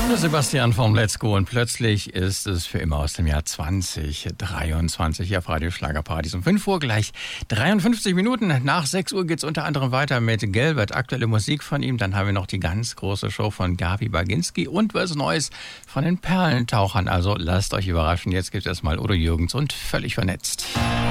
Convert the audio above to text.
Sebastian vom Let's Go und plötzlich ist es für immer aus dem Jahr 2023 hier auf Radio Schlagerpartys. Um 5 Uhr gleich 53 Minuten nach 6 Uhr geht's unter anderem weiter mit Gelbert, aktuelle Musik von ihm. Dann haben wir noch die ganz große Show von Gabi Baginski und was Neues von den Perlentauchern. Also lasst euch überraschen. Jetzt gibt's erstmal Udo Jürgens und völlig vernetzt.